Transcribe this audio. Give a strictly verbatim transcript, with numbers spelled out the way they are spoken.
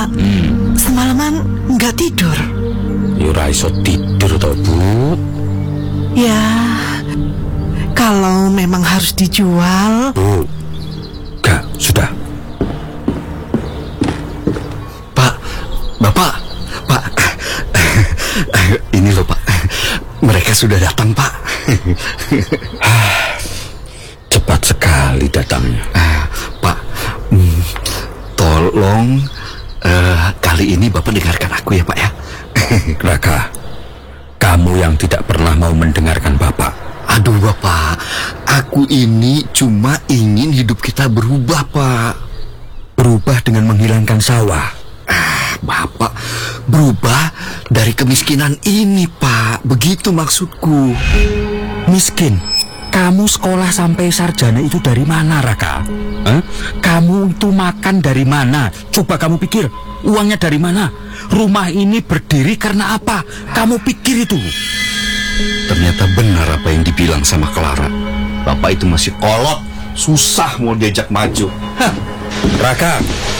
Hmm. Semalaman nggak tidur. Yura iso tidur toh, Bu? Ya, kalau memang harus dijual. Bu, gak, sudah. Pak, Bapak, Pak. Ini loh, Pak. Mereka sudah datang, Pak. Cepat sekali datangnya. Uh, Pak, mm, tolong uh, kali ini Bapak dengarkan aku ya, Pak ya. Raka, kamu yang tidak pernah mau mendengarkan Bapak. Aduh, Bapak, aku ini cuma ingin hidup kita berubah, Pak. Berubah dengan menghilangkan sawah. Ah, Bapak, berubah dari kemiskinan ini, Pak. Begitu maksudku. Miskin? Kamu sekolah sampai sarjana itu dari mana, Raka? Hah? Kamu itu makan dari mana? Coba kamu pikir, uangnya dari mana? Rumah ini berdiri karena apa? Kamu pikir itu. Ternyata benar apa yang dibilang sama Clara. Bapak itu masih kolot, susah mau diajak maju. Hah. Raka,